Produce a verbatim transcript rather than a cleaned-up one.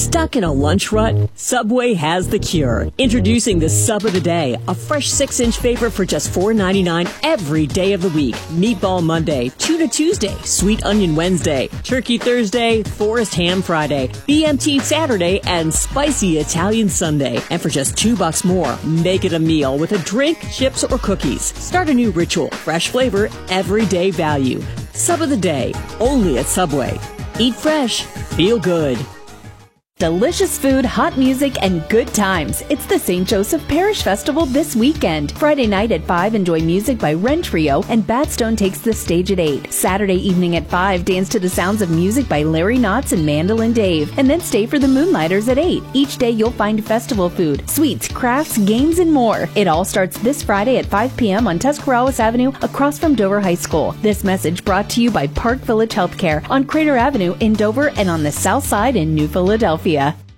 Stuck in a lunch rut? Subway has the cure. Introducing the Sub of the Day, a fresh six-inch favorite for just four ninety-nine every day of the week. Meatball Monday, Tuna Tuesday, Sweet Onion Wednesday, Turkey Thursday, Forest Ham Friday, B M T Saturday, and Spicy Italian Sunday. And for just two bucks more, make it a meal with a drink, chips, or cookies. Start a new ritual. Fresh flavor, everyday value. Sub of the Day, only at Subway. Eat fresh, feel good. Delicious food, hot music, and good times. It's the Saint Joseph Parish Festival this weekend. Friday night at five, enjoy music by Ren Trio, and Badstone takes the stage at eight. Saturday evening at five, dance to the sounds of music by Larry Knotts and Mandolin Dave. And then stay for the Moonlighters at eight. Each day you'll find festival food, sweets, crafts, games, and more. It all starts this Friday at five p.m. on Tuscarawas Avenue across from Dover High School. This message brought to you by Park Village Healthcare on Crater Avenue in Dover and on the South Side in New Philadelphia.